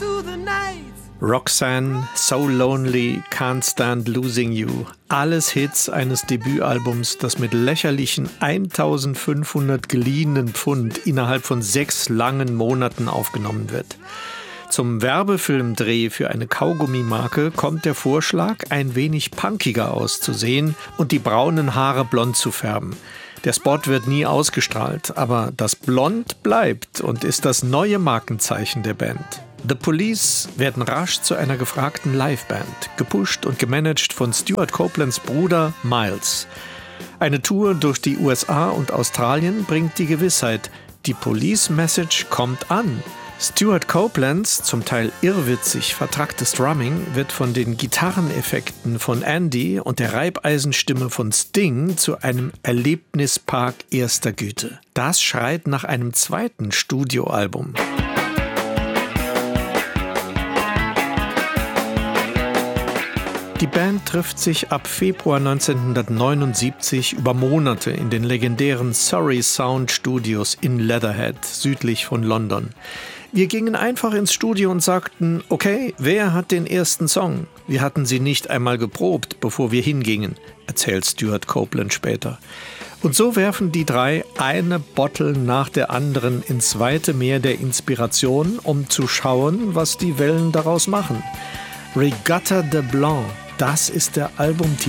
Roxanne, So Lonely, Can't Stand Losing You. Alles Hits eines Debütalbums, das mit lächerlichen 1500 geliehenen Pfund innerhalb von 6 langen Monaten aufgenommen wird. Zum Werbefilmdreh für eine Kaugummimarke kommt der Vorschlag, ein wenig punkiger auszusehen und die braunen Haare blond zu färben. Der Spot wird nie ausgestrahlt, aber das Blond bleibt und ist das neue Markenzeichen der Band. The Police werden rasch zu einer gefragten Liveband, gepusht und gemanagt von Stewart Copelands Bruder Miles. Eine Tour durch die USA und Australien bringt die Gewissheit, die Police-Message kommt an. Stewart Copelands, zum Teil irrwitzig vertracktes Drumming, wird von den Gitarreneffekten von Andy und der Reibeisenstimme von Sting zu einem Erlebnispark erster Güte. Das schreit nach einem zweiten Studioalbum. Die Band trifft sich ab Februar 1979 über Monate in den legendären Surrey Sound Studios in Leatherhead, südlich von London. Wir gingen einfach ins Studio und sagten, okay, wer hat den ersten Song? Wir hatten sie nicht einmal geprobt, bevor wir hingingen, erzählt Stewart Copeland später. Und so werfen die drei eine Bottle nach der anderen ins weite Meer der Inspiration, um zu schauen, was die Wellen daraus machen. Regatta de Blanc, das ist der Albumtitel.